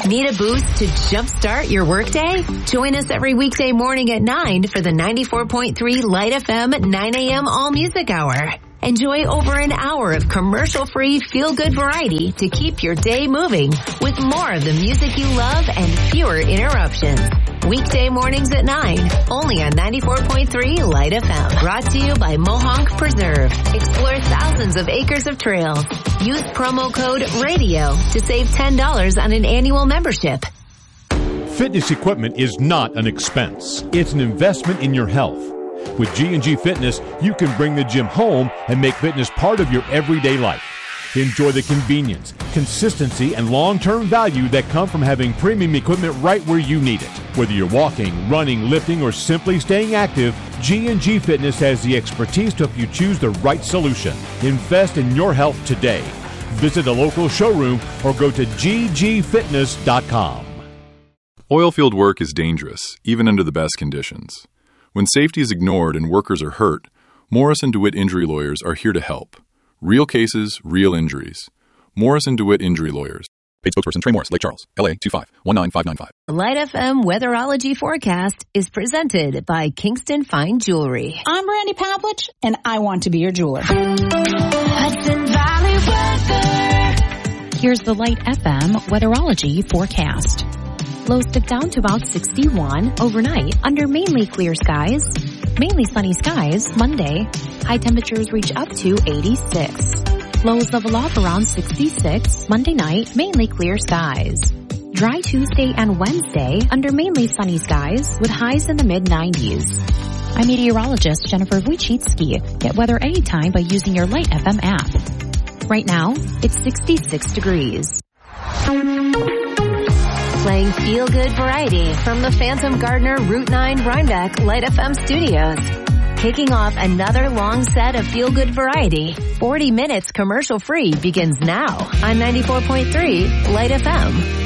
Need a boost to jumpstart your workday? Join us every weekday morning at 9 for the 94.3 Light FM 9 a.m. All Music Hour. Enjoy over an hour of commercial-free feel-good variety to keep your day moving with more of the music you love and fewer interruptions. Weekday mornings at 9, only on 94.3 Light FM. Brought to you by Mohonk Preserve. Explore thousands of acres of trails. Use promo code RADIO to save $10 on an annual membership. Fitness equipment is not an expense. It's an investment in your health. With G&G Fitness, you can bring the gym home and make fitness part of your everyday life. Enjoy the convenience, consistency, and long-term value that come from having premium equipment right where you need it. Whether you're walking, running, lifting, or simply staying active, G&G Fitness has the expertise to help you choose the right solution. Invest in your health today. Visit a local showroom or go to ggfitness.com. Oilfield work is dangerous, even under the best conditions. When safety is ignored and workers are hurt, Morrison DeWitt Injury Lawyers are here to help. Real cases, real injuries. Morrison DeWitt Injury Lawyers. Paid spokesperson Trey Morris, Lake Charles, LA 2519595. Light FM Weatherology Forecast is presented by Kingston Fine Jewelry. I'm Randy Pavlich, and I want to be your jeweler. Hudson Valley weather. Here's the Light FM Weatherology Forecast. Lows dip down to about 61 overnight under mainly clear skies. Mainly sunny skies Monday. High temperatures reach up to 86. Lows level off around 66 Monday night, mainly clear skies. Dry Tuesday and Wednesday under mainly sunny skies with highs in the mid-90s. I'm meteorologist Jennifer Wojcicki. Get weather anytime by using your Light FM app. Right now, it's 66 degrees. Playing feel-good variety from the Phantom Gardener Route 9 Rhinebeck Light FM studios. Kicking off another long set of feel-good variety. 40 minutes commercial-free begins now on 94.3 Light FM.